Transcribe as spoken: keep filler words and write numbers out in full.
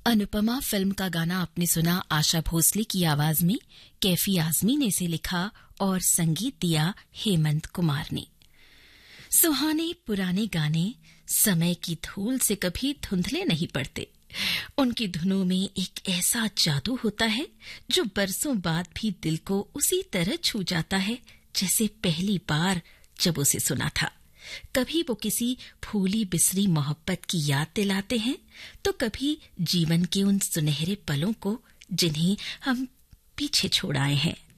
Anupama film का गाना आपने सुना आशा भोसले की आवाज में। कैफी आजमी ने इसे लिखा और संगीत दिया हेमंत कुमार ने। सुहाने पुराने गाने समय की धूल से कभी धुंधले नहीं पड़ते। उनकी धुनों में एक ऐसा जादू होता है जो बरसों बाद भी दिल को उसी तरह छू जाता है जैसे पहली बार जब उसे सुना था। कभी वो किसी फूली बिसरी मोहब्बत की याद दिलाते हैं, तो कभी जीवन के उन सुनहरे पलों को जिन्हें हम पीछे छोड़ आए हैं।